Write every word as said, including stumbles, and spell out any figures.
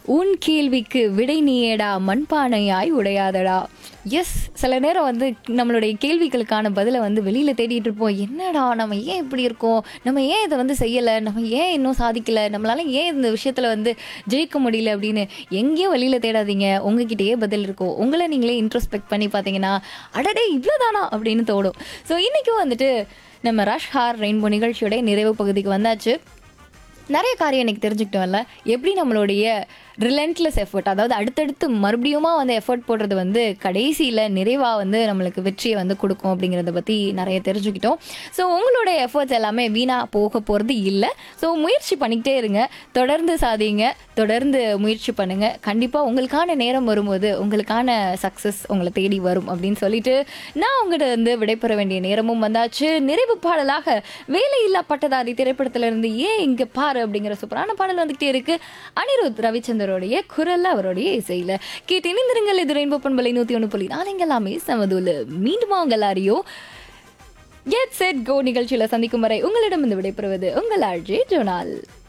உன் கேள்விக்கு விடை நீயேடா மண்பானையாய் உடையாதடா. எஸ், சில நேரம் வந்து நம்மளுடைய கேள்விகளுக்கான பதிலை வந்து வெளியில் தேடிட்டு இருப்போம். என்னடா நம்ம ஏன் இப்படி இருக்கோம், நம்ம ஏன் இதை வந்து செய்யலை, நம்ம ஏன் இன்னும் சாதிக்கலை, நம்மளால ஏன் இந்த விஷயத்தில் வந்து ஜெயிக்க முடியல அப்படின்னு எங்கேயும் வெளியில் தேடாதீங்க. உங்ககிட்டயே பதில் இருக்கும். உங்களை நீங்களே இன்ட்ரோஸ்பெக்ட் பண்ணி பார்த்தீங்கன்னா அடடே இவ்வளோதானா அப்படின்னு தோடும். ஸோ இன்றைக்கும் வந்துட்டு நம்ம ரஷ் ஹார் ரெயின்போ நிகழ்ச்சியோட நிறைவு பகுதிக்கு வந்தாச்சு. நிறைய காரியம் எனக்கு தெரிஞ்சுக்கிட்டோம்ல, எப்படி நம்மளுடைய ரிலன்ட்லெஸ் எஃபர்ட், அதாவது அடுத்தடுத்து மறுபடியுமா வந்து எஃபர்ட் போடுறது வந்து கடைசியில் நிறைவாக வந்து நம்மளுக்கு வெற்றியை வந்து கொடுக்கும் அப்படிங்கிறத பற்றி நிறைய தெரிஞ்சுக்கிட்டோம். ஸோ உங்களோட எஃபர்ட்ஸ் எல்லாமே வீணாக போக போகிறது இல்லை. ஸோ முயற்சி பண்ணிக்கிட்டே இருங்க, தொடர்ந்து சாதிங்க, தொடர்ந்து முயற்சி பண்ணுங்கள். கண்டிப்பாக உங்களுக்கான நேரம் வரும்போது உங்களுக்கான சக்ஸஸ் உங்களை தேடி வரும் அப்படின்னு சொல்லிட்டு நான் உங்கள்கிட்ட வந்து விடைபெற வேண்டிய நேரமும் வந்தாச்சு. நிறைவு பாடலாக வேலையில்லா பட்டதாரி திரைப்படத்திலிருந்து ஏன் இங்கே பாரு அப்படிங்கிற சூப்பரான பாடல் வந்துகிட்டே இருக்கு. அனிருத் ரவிச்சந்திரோடைய குரல்ல, அவருடைய இசையில கேட்டு இணைந்திருங்கள். இது ரெயின்போ பண்பலை நூத்தி ஒன்று புள்ளி நாலு எல்லாமே சமதுல. மீண்டும் உங்கள் எல்லாரையும் கெட் செட் கோ நிகழ்ச்சியில சந்திக்கும் வரை உங்களிடம் இருந்து விடைபெறுவது உங்கள் ஆர்ஜே ஜோனால்.